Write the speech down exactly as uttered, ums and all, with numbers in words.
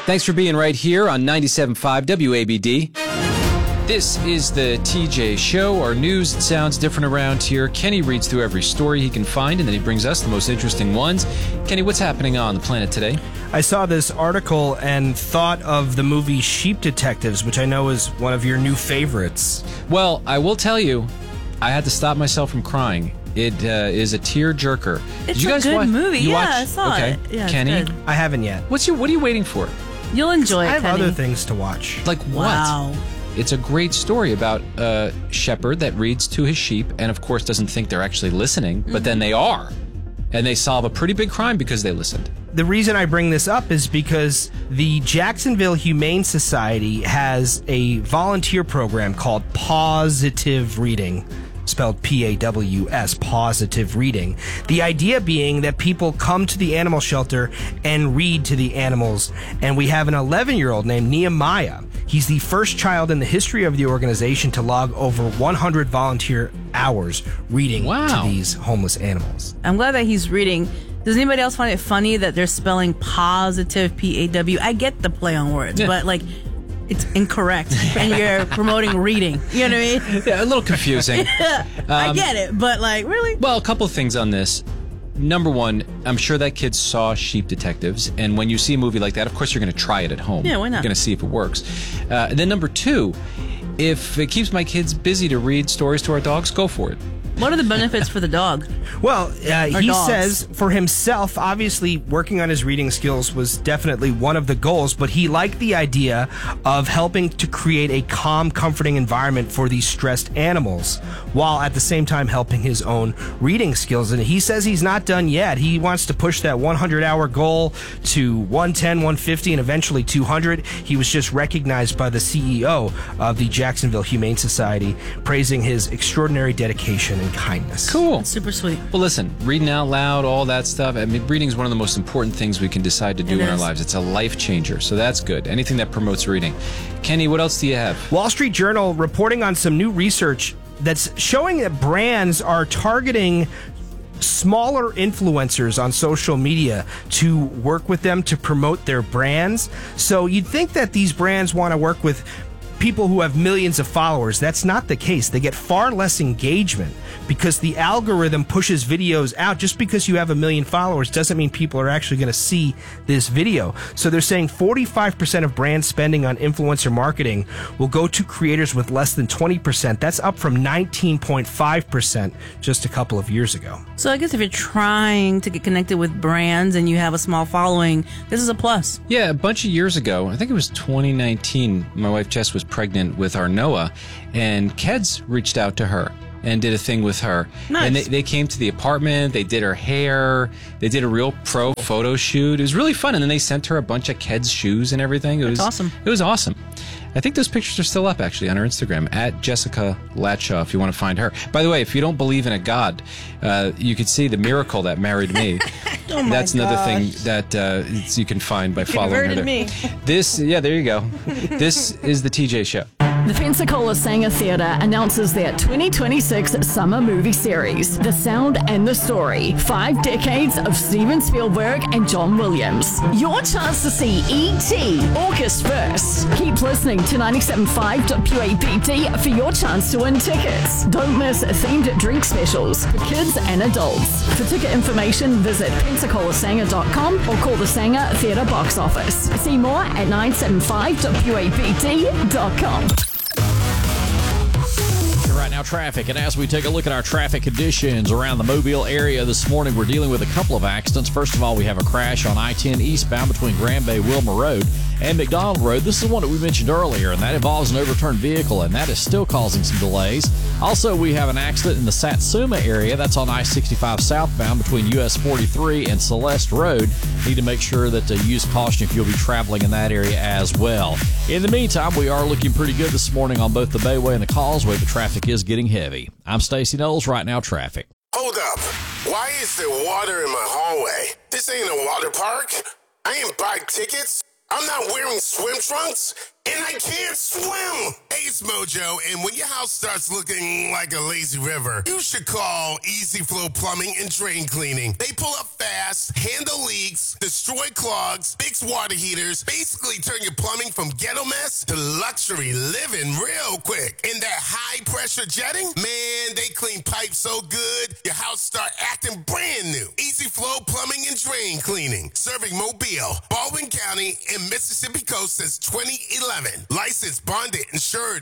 Thanks for being right here on ninety-seven point five W A B D. This is the T J Show. Our news sounds different around here. Kenny reads through every story he can find, and then he brings us the most interesting ones. Kenny, what's happening on the planet today? I saw this article and thought of the movie Sheep Detectives, which I know is one of your new favorites. Well, I will tell you, I had to stop myself from crying. It uh, is a tear-jerker. It's Did you guys a good watch, movie. You Yeah, watch, I saw okay. it. Yeah, Kenny, it's good. I haven't yet. What's your? What are you waiting for? You'll enjoy it, I have Kenny. other things to watch. Like what? Wow. It's a great story about a shepherd that reads to his sheep and, of course, doesn't think they're actually listening, but mm-hmm. then they are. And they solve a pretty big crime because they listened. The reason I bring this up is because the Jacksonville Humane Society has a volunteer program called Positive Reading. Spelled P A W S, Positive Reading. The idea being that people come to the animal shelter and read to the animals. And we have an eleven-year-old named Nehemiah. He's the first child in the history of the organization to log over one hundred volunteer hours reading wow. to these homeless animals. I'm glad that he's reading. Does anybody else find it funny that they're spelling positive P A W? I get the play on words, yeah. but like... it's incorrect, and you're promoting reading. You know what I mean? Yeah, a little confusing. um, I get it, but like, really? Well, a couple of things on this. Number one, I'm sure that kid saw Sheep Detectives, and when you see a movie like that, of course you're going to try it at home. Yeah, why not? You're going to see if it works. Uh, and then number two, if it keeps my kids busy to read stories to our dogs, go for it. What are the benefits for the dog? Well, uh, he dogs? says for himself, obviously working on his reading skills was definitely one of the goals, but he liked the idea of helping to create a calm, comforting environment for these stressed animals, while at the same time helping his own reading skills. And he says he's not done yet. He wants to push that one hundred hour goal to one ten, one fifty, and eventually two hundred. He was just recognized by the C E O of the Jacksonville Humane Society, praising his extraordinary dedication and kindness. Cool. That's super sweet. Well, listen, reading out loud, all that stuff. I mean, reading is one of the most important things we can decide to do it in is. our lives. It's a life changer, so that's good. Anything that promotes reading. Kenny, what else do you have? Wall Street Journal reporting on some new research that's showing that brands are targeting smaller influencers on social media to work with them to promote their brands. So you'd think that these brands want to work with people who have millions of followers. That's not the case. They get far less engagement because the algorithm pushes videos out. Just because you have a million followers doesn't mean people are actually going to see this video. So they're saying forty-five percent of brand spending on influencer marketing will go to creators with less than twenty percent. That's up from nineteen point five percent just a couple of years ago. So I guess if you're trying to get connected with brands and you have a small following, this is a plus. Yeah, a bunch of years ago, I think it was twenty nineteen, my wife Jess was pregnant with our Noah, and Keds reached out to her and did a thing with her. Nice. And they, they came to the apartment, they did her hair, they did a real pro photo shoot. It was really fun, and then they sent her a bunch of Keds shoes and everything. It That's was awesome. It was awesome. I think those pictures are still up, actually, on her Instagram, at Jessica Latshaw, if you want to find her. By the way, if you don't believe in a God, uh, you could see the miracle that married me. Oh my That's another gosh. thing that uh, you can find by following her there. me. This, yeah, there you go. This is the T J Show. The Pensacola Sanger Theatre announces their twenty twenty-six summer movie series, The Sound and the Story, five decades of Steven Spielberg and John Williams. Your chance to see E T August first. Keep listening to ninety-seven point five W A B D for your chance to win tickets. Don't miss themed drink specials for kids and adults. For ticket information, visit pensacola sanger dot com or call the Sanger Theatre box office. See more at nine seven five W A B D dot com. Right now, traffic, and as we take a look at our traffic conditions around the Mobile area this morning, we're dealing with a couple of accidents. First of all, we have a crash on I ten eastbound between Grand Bay Wilmer Road and McDonald Road. This is one that we mentioned earlier, and that involves an overturned vehicle, and that is still causing some delays. Also, we have an accident in the Satsuma area. That's on I sixty-five southbound between U S forty-three and Celeste Road. Need to make sure that uh, use caution if you'll be traveling in that area as well. In the meantime, we are looking pretty good this morning on both the Bayway and the Causeway. The traffic is getting heavy. I'm Stacey Knowles. Right now, traffic. Hold up. Why is there water in my hallway? This ain't a water park. I ain't buy tickets. I'm not wearing swim trunks. and I can't swim. Hey, it's Mojo, and when your house starts looking like a lazy river, you should call Easy Flow Plumbing and Drain Cleaning. They pull up fast, handle leaks, destroy clogs, fix water heaters, basically turn your plumbing from ghetto mess to luxury living real quick. And that high-pressure jetting, man, they clean pipes so good, your house start acting brand new. Easy Flow Plumbing and Drain Cleaning, serving Mobile, Baldwin County, and Mississippi Coast since twenty eleven. Licensed, bonded, insured,